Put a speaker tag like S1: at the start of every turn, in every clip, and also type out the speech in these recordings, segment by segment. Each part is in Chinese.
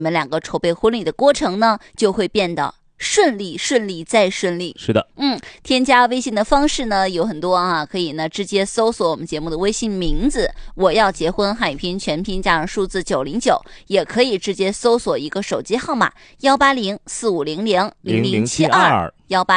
S1: 你们两个筹备婚礼的过程呢，就会变得顺利再顺利。
S2: 是的，
S1: 添加微信的方式呢有很多啊，可以呢直接搜索我们节目的微信名字我要结婚汉语拼全拼加上数字909，也可以直接搜索一个手机号码18045000072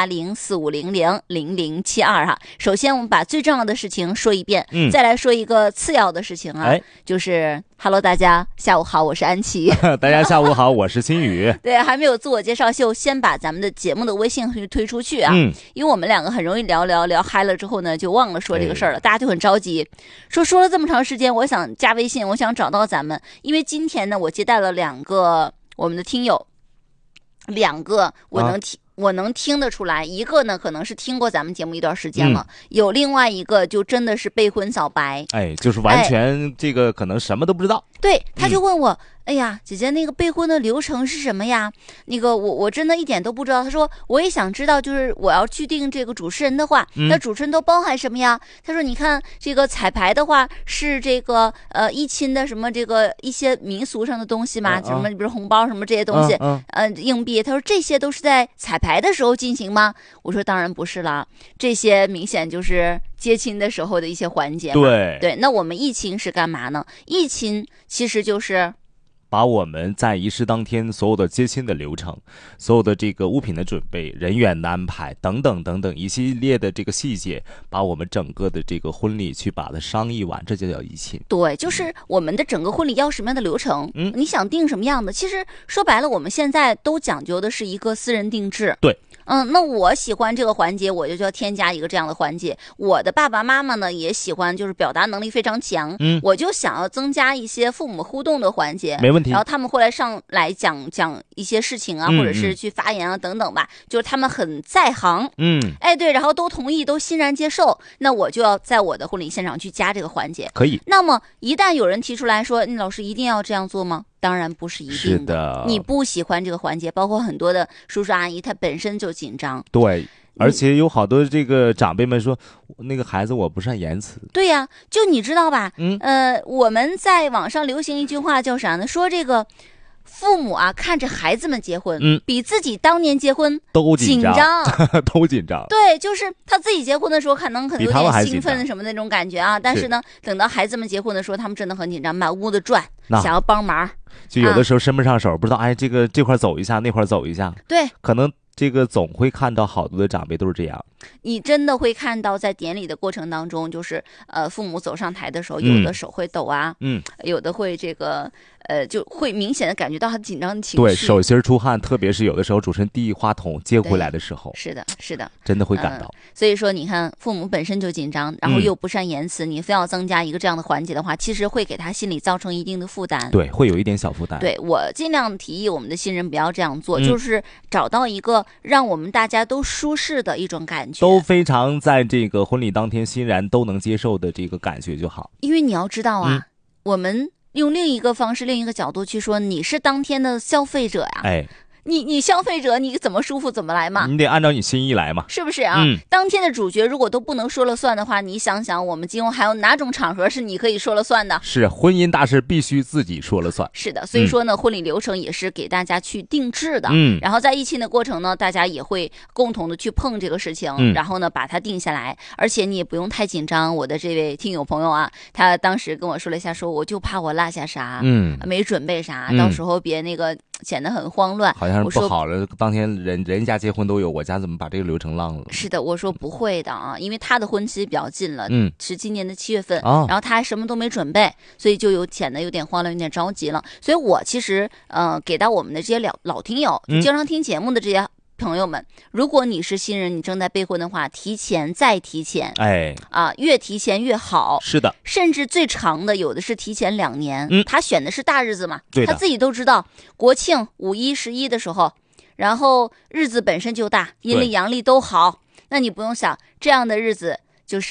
S1: 18045000072哈。首先我们把最重要的事情说一遍，再来说一个次要的事情啊，就是Hello， 大家下午好，我是安琪。
S2: 大家下午好，我是新宇。
S1: 对，还没有自我介绍秀，先把咱们的节目的微信推出去啊，因为我们两个很容易聊嗨了之后呢，就忘了说这个事儿了，大家就很着急，说了这么长时间，我想加微信，我想找到咱们，因为今天呢，我接待了2个我们的听友，2个我能听得出来，一个呢可能是听过咱们节目一段时间了，有另外一个就真的是备婚小白，
S2: 就是完全这个可能什么都不知道。
S1: 对，他就问我，哎呀，姐姐，那个备婚的流程是什么呀？那个我真的一点都不知道。他说我也想知道，就是我要去定这个主持人的话，那主持人都包含什么呀？他说你看这个彩排的话是这个一亲的什么这个一些民俗上的东西嘛，什么比如红包什么这些东西，硬币。他说这些都是在彩排的时候进行吗？我说当然不是啦，这些明显就是接亲的时候的一些环节嘛。对，那我们议亲是干嘛呢？议亲其实就是
S2: 把我们在仪式当天所有的接亲的流程，所有的这个物品的准备、人员的安排等等等等一系列的这个细节，把我们整个的这个婚礼去把它商议完，这就叫议亲。
S1: 对，就是我们的整个婚礼要什么样的流程，你想定什么样的，其实说白了我们现在都讲究的是一个私人定制。
S2: 对，
S1: 那我喜欢这个环节，我就要添加一个这样的环节。我的爸爸妈妈呢也喜欢，就是表达能力非常强，我就想要增加一些父母互动的环节，
S2: 没问题。
S1: 然后他们会上来讲一些事情啊，或者是去发言啊等等吧，就是他们很在行，对，然后都同意，都欣然接受，那我就要在我的婚礼现场去加这个环节。
S2: 可以。
S1: 那么一旦有人提出来说，你老师一定要这样做吗？当然不是一定的。
S2: 是的，
S1: 你不喜欢这个环节，包括很多的叔叔阿姨他本身就紧张。
S2: 对，而且有好多这个长辈们说，那个孩子我不善言辞。
S1: 对呀，就你知道吧，我们在网上流行一句话叫啥呢？说这个父母啊看着孩子们结婚，比自己当年结婚
S2: 都紧张都紧张。
S1: 对，就是他自己结婚的时候可能有点兴奋什么那种感觉啊，但是呢等到孩子们结婚的时候，他们真的很紧张，满屋子转，想要帮忙，
S2: 就有的时候伸不上手，不知道这块走一下，那块走一下。
S1: 对，
S2: 可能这个总会看到好多的长辈都是这样。
S1: 你真的会看到在典礼的过程当中，就是父母走上台的时候，有的手会抖啊，有的会这个就会明显的感觉到他紧张的情绪。
S2: 对，手心出汗，特别是有的时候主持人递话筒接回来的时候，
S1: 是的，
S2: 真的会感到。
S1: 所以说你看父母本身就紧张，然后又不善言辞，你非要增加一个这样的环节的话，其实会给他心里造成一定的负担。
S2: 对，会有一点小负担。
S1: 对，我尽量提议我们的新人不要这样做，就是找到一个让我们大家都舒适的一种感觉，
S2: 都非常在这个婚礼当天欣然都能接受的这个感觉就好。
S1: 因为你要知道啊，我们用另一个方式、另一个角度去说，你是当天的消费者呀。你消费者你怎么舒服怎么来嘛，
S2: 你得按照你心意来嘛，
S1: 是不是啊？当天的主角如果都不能说了算的话，你想想我们今后还有哪种场合是你可以说了算的？
S2: 是，婚姻大事必须自己说了算。
S1: 是的，所以说呢，婚礼流程也是给大家去定制的。然后在议亲的过程呢，大家也会共同的去碰这个事情，然后呢把它定下来，而且你也不用太紧张。我的这位听友朋友啊，他当时跟我说了一下，说我就怕我落下啥，没准备啥，到时候别那个显得很慌乱，
S2: 好像是不好了。当天人家结婚都有，我家怎么把这个流程浪了？
S1: 是的，我说不会的啊，因为他的婚期比较近了，是今年的7月份，然后他还什么都没准备，所以就显得有点慌乱，有点着急了。所以我其实给到我们的这些老听友，经常听节目的这些朋友们，如果你是新人，你正在备婚的话，提前再提前，越提前越好。
S2: 是的，
S1: 甚至最长的有的是提前2年，他选的是大日子嘛，
S2: 对的，
S1: 他自己都知道，国庆、5一、11的时候，然后日子本身就大，阴历阳历都好，那你不用想这样的日子就是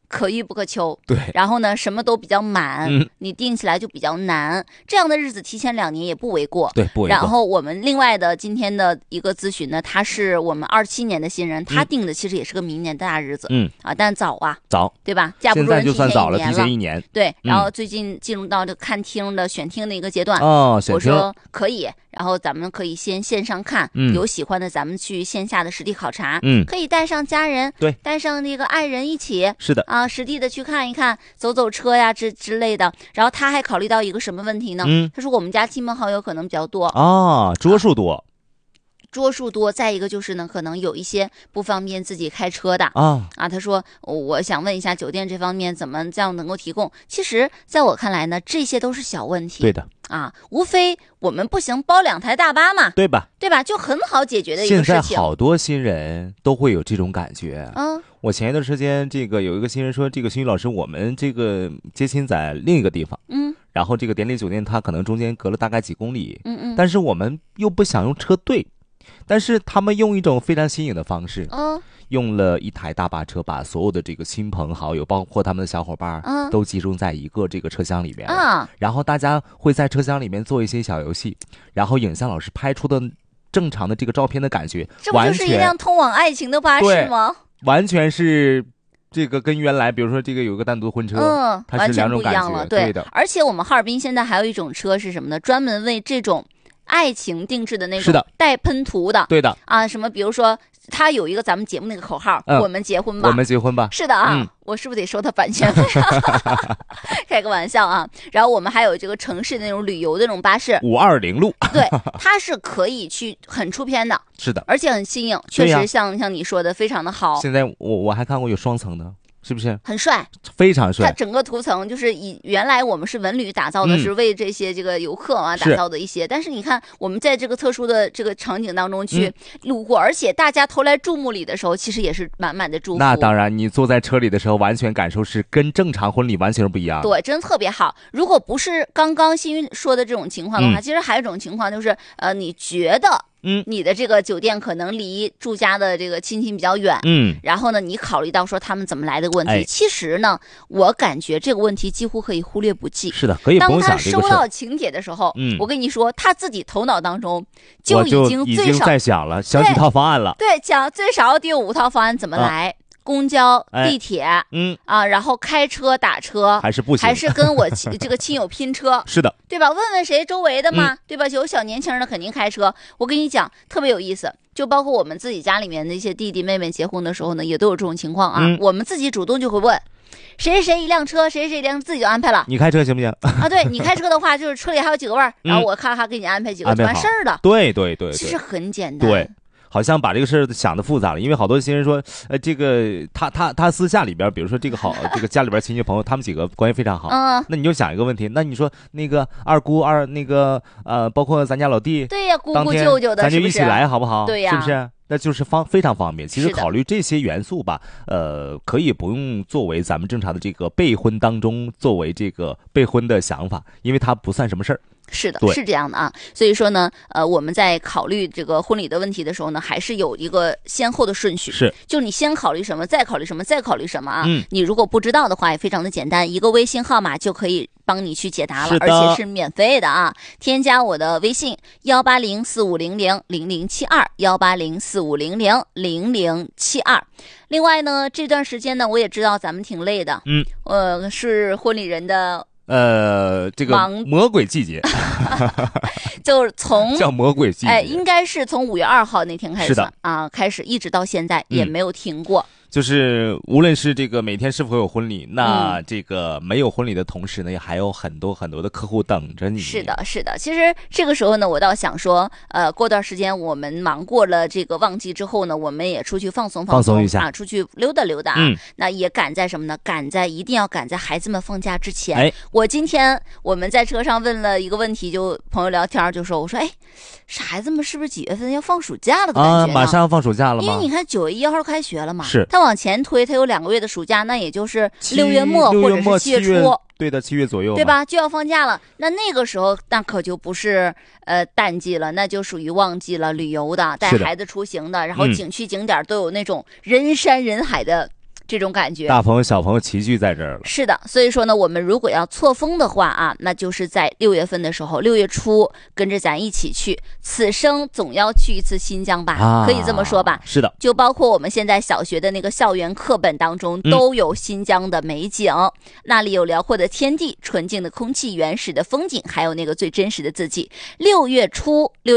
S1: 可遇不可求，
S2: 对，
S1: 然后呢，什么都比较满，
S2: 嗯
S1: 你定起来就比较难。这样的日子提前2年也不为过。
S2: 对，不为过。
S1: 然后我们另外的今天的一个咨询呢，他是我们27年的新人，他定的其实也是个明年的大日子，但早啊，
S2: 早，
S1: 对吧？架不住人
S2: 现在就算早了，提前1年。
S1: 对，然后最近进入到这个看厅的选厅的一个阶段，
S2: 选厅
S1: 我说可以。然后咱们可以先线上看，有喜欢的咱们去线下的实地考察，可以带上家人，
S2: 对，
S1: 带上那个爱人一起，
S2: 是的
S1: 啊，实地的去看一看，走走车呀之类的。然后他还考虑到一个什么问题呢？他说我们家亲朋好友可能比较多
S2: 啊，桌数多。
S1: 桌数多，再一个就是呢，可能有一些不方便自己开车的他说我想问一下酒店这方面怎么这样能够提供。其实在我看来呢，这些都是小问题，
S2: 对的
S1: 无非我们不行包2台大巴嘛，
S2: 对吧？
S1: 就很好解决的一个事情。
S2: 现在好多新人都会有这种感觉。我前一段时间这个有一个新人说，这个新宇老师，我们这个接亲在另一个地方，然后这个典礼酒店它可能中间隔了大概几公里，但是我们又不想用车队。但是他们用一种非常新颖的方式，用了1台大巴车，把所有的这个亲朋好友，包括他们的小伙伴，都集中在一个这个车厢里面然后大家会在车厢里面做一些小游戏，然后影像老师拍出的正常的这个照片的感觉，
S1: 这不就是一辆通往爱情的巴士吗？
S2: 完全是。这个跟原来，比如说这个有一个单独的婚车，它是2种感觉，对的。
S1: 而且我们哈尔滨现在还有一种车是什么呢？专门为这种爱情定制的那种带喷涂的，
S2: 对的
S1: 什么比如说他有一个咱们节目那个口号，我们结婚吧，
S2: 我们结婚吧，
S1: 是的我是不是得收他版权费？开个玩笑然后我们还有这个城市的那种旅游的那种巴士
S2: ，520路，
S1: 对，它是可以去很出片的，
S2: 是的，
S1: 而且很新颖，确实像你说的非常的好。
S2: 现在我还看过有双层的。是不是
S1: 很帅？
S2: 非常帅。
S1: 它整个涂层就是原来我们是文旅打造的，是为这些这个游客打造的一些。但是你看，我们在这个特殊的这个场景当中去路过，而且大家投来注目礼的时候，其实也是满满的祝福。
S2: 那当然，你坐在车里的时候，完全感受是跟正常婚礼完全不一样。
S1: 对，真的特别好。如果不是刚刚新宇说的这种情况的话，其实还有一种情况就是，你觉得。你的这个酒店可能离住家的这个亲戚比较远，然后呢，你考虑到说他们怎么来的问题，其实呢，我感觉这个问题几乎可以忽略不计。
S2: 是的，可以不用想这个事。
S1: 当他收到请帖的时候，我跟你说，他自己头脑当中就已
S2: 经在想了，想几套方案了。
S1: 对，想最少得有5套方案怎么来。公交、地铁，然后开车打车
S2: 还是不行，
S1: 还是跟我这个亲友拼车，
S2: 是的，
S1: 对吧？问问谁周围的嘛，对吧？有小年轻的肯定开车。我跟你讲，特别有意思，就包括我们自己家里面的一些弟弟妹妹结婚的时候呢，也都有这种情况我们自己主动就会问。谁一辆车，谁一辆自己就安排了。
S2: 你开车行不行？
S1: 对，你开车的话，就是车里还有几个位儿，然后我咔咔给你安排几个就完事儿了。
S2: 对，
S1: 其实很简单。
S2: 对。好像把这个事儿想的复杂了，因为好多新人说，这个他私下里边，比如说这个这个家里边亲戚朋友，他们几个关系非常好，那你就想一个问题，那你说那个二姑那个包括咱家老弟，
S1: 对呀，姑姑舅舅的，
S2: 咱就一起来好不好？
S1: 对呀，
S2: 是不是？那就是非常方便。其实考虑这些元素吧，可以不用作为咱们正常的这个备婚当中作为这个备婚的想法，因为它不算什么事儿。
S1: 是的，是这样的所以说呢，我们在考虑这个婚礼的问题的时候呢，还是有一个先后的顺序。
S2: 是，
S1: 就你先考虑什么，再考虑什么，再考虑什么你如果不知道的话，也非常的简单，一个微信号码就可以帮你去解答了，而且是免费的添加我的微信18045000072，18045000072。另外呢，这段时间呢，我也知道咱们挺累的，是婚礼人的。
S2: 这个魔鬼季节，
S1: 就是从
S2: 叫魔鬼季节，
S1: 应该是从5月2号那天开始
S2: 的
S1: 开始一直到现在也没有停过。
S2: 就是无论是这个每天是否有婚礼，那这个没有婚礼的同时呢，也还有很多很多的客户等着你。
S1: 是的。其实这个时候呢，我倒想说，过段时间我们忙过了这个旺季之后呢，我们也出去放松
S2: 一下
S1: 出去溜达那也赶在什么呢？一定要赶在孩子们放假之前。今天我们在车上问了一个问题，就朋友聊天就说，我说孩子们是不是几月份要放暑假了的感觉呢？
S2: 马上要放暑假了吗？
S1: 因为你看9月1号开学了嘛，
S2: 是。
S1: 往前推，它有2个月的暑假，那也就是6月末或者是7月初，
S2: 对的，7月左右，
S1: 对吧？就要放假了。那个时候，那可就不是淡季了，那就属于旺季了，旅游的，带孩子出行的，然后景区景点都有那种人山人海的这种感觉。
S2: 大朋友小朋友齐聚在这儿了。
S1: 是的，所以说呢，我们如果要错峰的话啊，那就是在6月份的时候，6月初跟着咱一起去，此生总要去一次新疆吧，可以这么说吧？
S2: 是的，
S1: 就包括我们现在小学的那个校园课本当中都有新疆的美景，那里有辽阔的天地、纯净的空气、原始的风景，还有那个最真实的自己。6月初